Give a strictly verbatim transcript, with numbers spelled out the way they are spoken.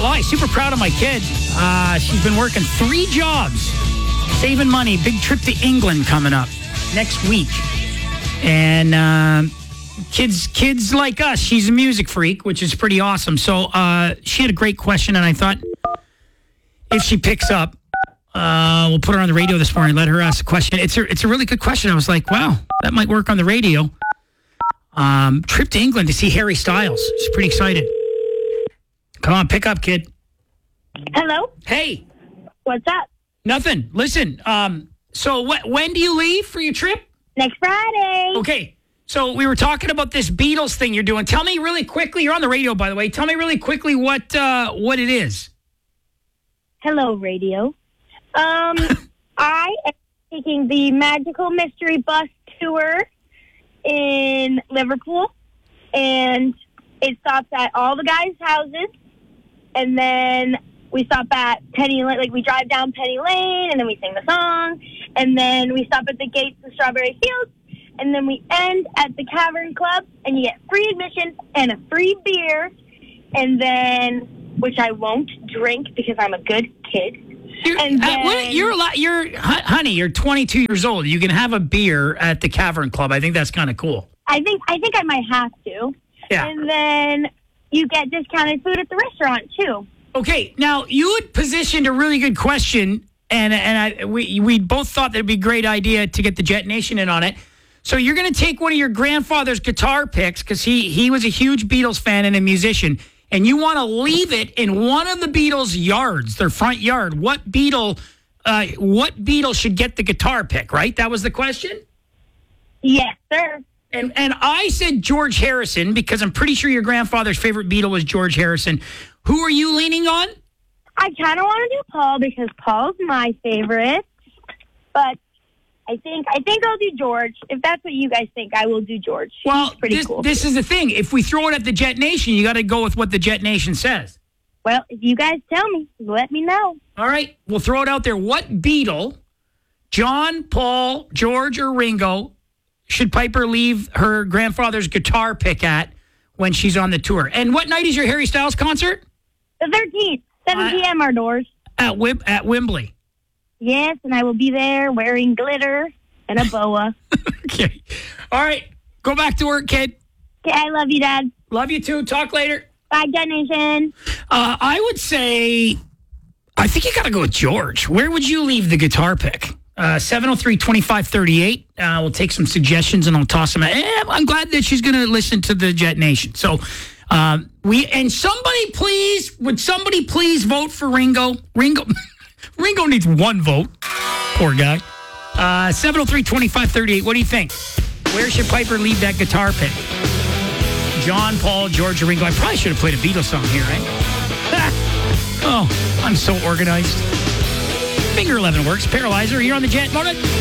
lie, super proud of my kid. Uh, she's been working three jobs, saving money. Big trip to England coming up next week. And uh, kids kids like us, she's a music freak, which is pretty awesome. So uh, she had a great question, and I thought if she picks up, uh, we'll put her on the radio this morning, let her ask a question. It's a, it's a really good question. I was like, wow, that might work on the radio. Um, trip to England to see Harry Styles. She's pretty excited. Come on, pick up, kid. Hello? Hey. What's up? Nothing. Listen, um, so wh- when do you leave for your trip? Next Friday. Okay. So we were talking about this Beatles thing you're doing. Tell me really quickly. You're on the radio, by the way. Tell me really quickly what uh, what it is. Hello, radio. Um, I am taking the Magical Mystery Bus tour in Liverpool, and it stops at all the guys' houses, and then we stop at Penny Lane, like we drive down Penny Lane, and then we sing the song, and then we stop at the gates of Strawberry Fields, and then we end at the Cavern Club, and you get free admission and a free beer, and then, which I won't drink because I'm a good kid. You're, and then, uh, what, you're a lot. You're honey. You're twenty-two years old. You can have a beer at the Cavern Club. I think that's kind of cool. I think I think I might have to. Yeah. And then you get discounted food at the restaurant too. Okay. Now you had positioned a really good question, and and I, we we both thought that'd be a great idea to get the Jet Nation in on it. So you're going to take one of your grandfather's guitar picks because he he was a huge Beatles fan and a musician. And you want to leave it in one of the Beatles' yards, their front yard. What Beatle, uh, what Beatle should get the guitar pick? Right? That was the question. Yes, sir. And and I said George Harrison because I'm pretty sure your grandfather's favorite Beatle was George Harrison. Who are you leaning on? I kind of want to do Paul because Paul's my favorite, but I think I think I'll do George. If that's what you guys think, I will do George. Well, He's pretty this, cool. this is the thing. If we throw it at the Jet Nation, you got to go with what the Jet Nation says. Well, if you guys tell me, let me know. All right, we'll throw it out there. What Beatle, John, Paul, George, or Ringo, should Piper leave her grandfather's guitar pick at when she's on the tour? And what night is your Harry Styles concert? The thirteenth, seven p.m. our doors. At Wim- at Wembley. Yes, and I will be there wearing glitter and a boa. Okay. All right. Go back to work, kid. Okay, I love you, Dad. Love you too. Talk later. Bye, Jet Nation. Uh, I would say, I think you got to go with George. Where would you leave the guitar pick? Uh, seven oh three, twenty-five thirty-eight. Uh, we'll take some suggestions and I'll toss them out. Eh, I'm glad that she's going to listen to the Jet Nation. So, um, we, and somebody please, would somebody please vote for Ringo? Ringo. Ringo needs one vote. Poor guy. Uh, seven oh three, twenty-five thirty-eight. What do you think? Where should Piper leave that guitar pick? John, Paul, George, or Ringo? I probably should have played a Beatles song here, right? Oh, I'm so organized. Finger eleven works. Paralyzer, you're on the Jet. Morning.